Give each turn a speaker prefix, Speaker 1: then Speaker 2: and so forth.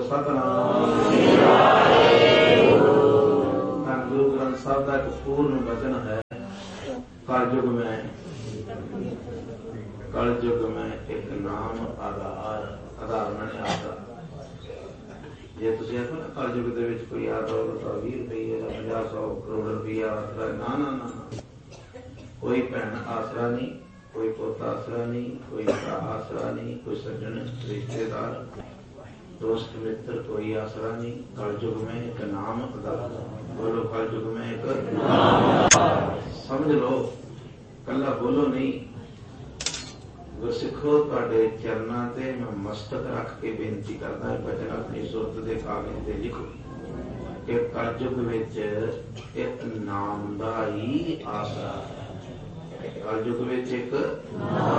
Speaker 1: ਸਤਨਾਮ। ਧੰਨ ਗੁਰੂ ਗ੍ਰੰਥ ਸਾਹਿਬ ਦਾ ਇੱਕ ਪੂਰਨ ਵਚਨ ਹੈ, ਕਲਯੁਗ ਮੈਂ ਇੱਕ ਨਾਮ ਆਧਾਰ। ਆਧਾਰ ਨੇ ਆਸਰਾ। ਜੇ ਤੁਸੀਂ ਆਖੋ ਨਾ ਕਲਯੁਗ ਦੇ ਵਿੱਚ ਕੋਈ ਆ ਦੌਲਤ 20 ਰੁਪਈਏ ਦਾ 50-100 ਕਰੋੜ ਰੁਪਈਆ ਆਸਰਾ, ਨਾ ਨਾ ਨਾ, ਕੋਈ ਭੈਣ ਆਸਰਾ ਨਹੀਂ, ਕੋਈ ਪੁੱਤ ਆਸਰਾ ਨਹੀਂ, ਕੋਈ ਭਰਾ ਆਸਰਾ ਨਹੀਂ, ਕੋਈ ਸੱਜਣ ਰਿਸ਼ਤੇਦਾਰ ਦੋਸਤ ਮਿੱਤਰ ਕੋਈ ਆਸਰਾ ਨਹੀਂ। ਕਲਯੁਗ में एक नाम आधार। बोलो कलयुग में एक नाम। समझ लो, कला बोलो नहीं। गुरसिखो तुहाडे चरनां ते मैं मस्तक रख के बेनती करदा, बचन अपनी सुरत दे कागज ते लिखो कि कलयुग विच एक नाम दा ही आसरा है। कलयुग विच एक